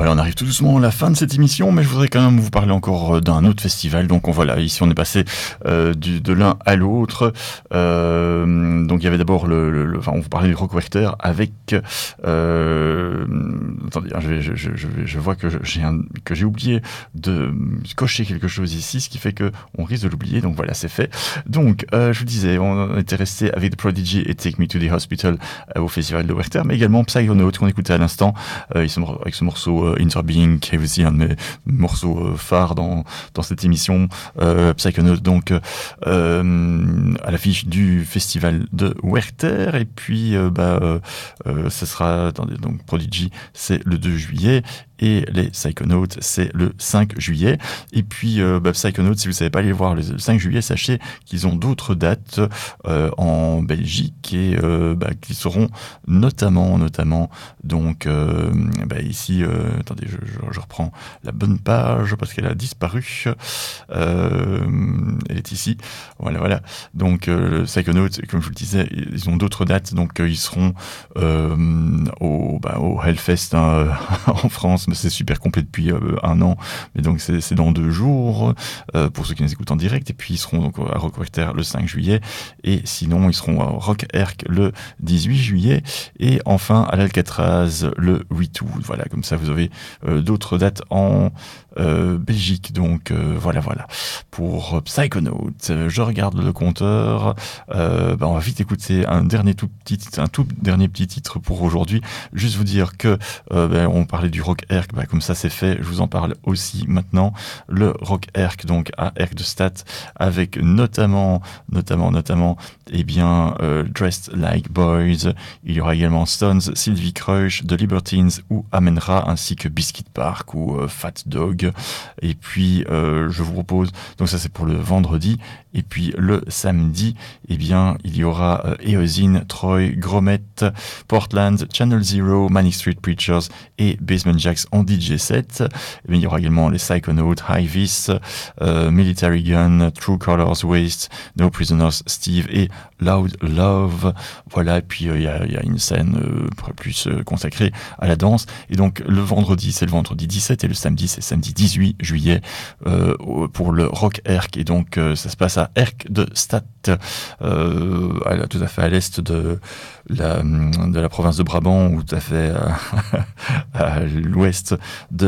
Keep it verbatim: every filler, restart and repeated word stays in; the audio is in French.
voilà, on arrive tout doucement à la fin de cette émission, mais je voudrais quand même vous parler encore d'un autre festival. Donc on voilà, ici on est passé euh, du, de l'un à l'autre. Euh, donc il y avait d'abord le, le, le, enfin on vous parlait du Rock Werchter avec. Euh, attendez, je, vais, je, je, je, je vois que j'ai un, que j'ai oublié de cocher quelque chose ici, ce qui fait que on risque de l'oublier. Donc voilà, c'est fait. Donc euh, je vous disais, on était resté avec The Prodigy et Take Me to the Hospital euh, au festival de Werchter, mais également Psychonaut qu'on écoutait à l'instant. Euh, avec ce morceau euh, Interbeing, qui est aussi un de mes morceaux euh, phares dans, dans cette émission, euh, Psychonaut, donc euh, à l'affiche du festival de Werchter. Et puis, euh, bah, euh, euh, ce sera, attendez, donc Prodigy, c'est le deux juillet. Et les Psychonauts, c'est le cinq juillet. Et puis, euh, bah, Psychonauts, si vous ne savez pas aller voir le cinq juillet, sachez qu'ils ont d'autres dates euh, en Belgique et euh, bah, qui seront notamment, notamment, donc euh, bah, ici, euh, attendez, je, je, je reprends la bonne page parce qu'elle a disparu. Euh, elle est ici. Voilà, voilà. Donc, euh, Psychonauts, comme je vous le disais, ils ont d'autres dates. Donc, euh, ils seront euh, au, bah, au Hellfest hein, en France. C'est super complet depuis euh, un an, mais donc c'est, c'est dans deux jours euh, pour ceux qui nous écoutent en direct. Et puis ils seront donc à Rock Werchter le cinq juillet, et sinon ils seront à Rock Erk le dix-huit juillet, et enfin à l'Alcatraz le huit août. Voilà, comme ça vous avez euh, d'autres dates en euh, Belgique. Donc euh, voilà, voilà pour Psychonaut. Je regarde le compteur. Euh, bah, on va vite écouter un dernier tout petit, un tout dernier petit titre pour aujourd'hui. Juste vous dire que euh, bah, on parlait du Rock Erk. Bah, comme ça c'est fait, je vous en parle aussi maintenant. Le Rock Erk, donc à Erk de Stad, avec notamment, notamment, notamment, eh bien, euh, Dressed Like Boys. Il y aura également Stones, Sylvie Crush, The Libertines ou Amenra, ainsi que Biscuit Park ou euh, Fat Dog. Et puis, euh, je vous propose, donc ça c'est pour le vendredi. Et puis le samedi, eh bien, il y aura euh, Eosin, Troy, Grommet, Portland, Channel Zero, Manic Street Preachers et Basement Jaxx en D J set. Et il y aura également les Psychonauts, High-Vis, euh, Military Gun, True Colors, Waste, No Prisoners, Steve et Loud Love. Voilà, et puis il euh, y, a, y a une scène euh, plus euh, consacrée à la danse. Et donc le vendredi, c'est le vendredi dix-sept et le samedi, c'est samedi dix-huit juillet euh, pour le Rock Erk. Et donc euh, ça se passe à Erk de Stad, euh, à, tout à fait à l'est de la, de la province de Brabant, ou tout à fait à, à l'ouest de